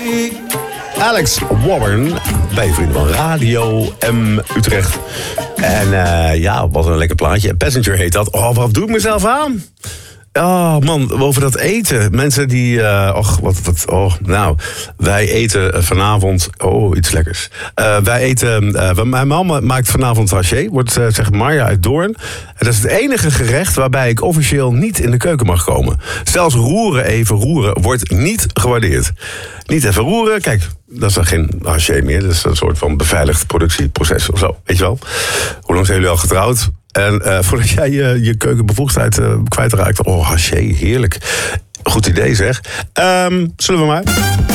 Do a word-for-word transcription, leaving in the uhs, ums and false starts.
Alex Warren bij Vrienden van Radio M Utrecht. En uh, ja, wat een lekker plaatje. Passenger heet dat. Oh, wat doe ik mezelf aan? Oh man, over dat eten. Mensen die... Uh, och, wat, wat... Oh, nou, wij eten vanavond... Oh, iets lekkers. Uh, wij eten... Uh, mijn mama maakt vanavond haché. Wordt, uh, zegt Marja uit Doorn. En dat is het enige gerecht waarbij ik officieel niet in de keuken mag komen. Zelfs roeren, even roeren, wordt niet gewaardeerd. Niet even roeren, kijk... Dat is dan geen haché meer. Dat is een soort van beveiligd productieproces of zo. Weet je wel? Hoe lang zijn jullie al getrouwd? En uh, voordat jij je, je keukenbevoegdheid uh, kwijtraakt... Oh, haché, heerlijk. Goed idee zeg. Um, zullen we maar...